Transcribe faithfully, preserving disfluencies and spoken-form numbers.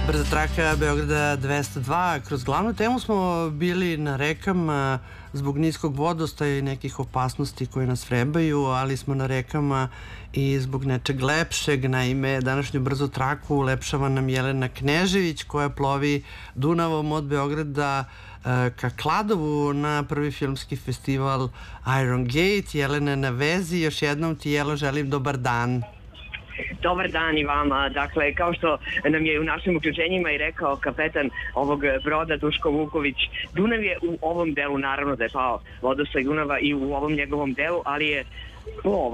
Brza traka Beograda dvesta dva. Kroz glavnu temu smo bili na rekama zbog niskog vodostaja i nekih opasnosti koje nas vrebaju, ali smo na rekama i zbog nečeg lepšeg. Naime, današnju brzu traku ulepšava nam Jelena Knežević koja plovi Dunavom od Beograda ka Kladovu na prvi filmski festival Iron Gate. Jelena je na vezi. Još jednom ti, Jelo, želim dobar dan. Dobar dan i vama. Dakle, kao što nam je u našim uključenjima i rekao kapetan ovog broda Duško Vuković, Dunav je u ovom delu, naravno da je pao vodostaj Dunava i u ovom njegovom delu, ali je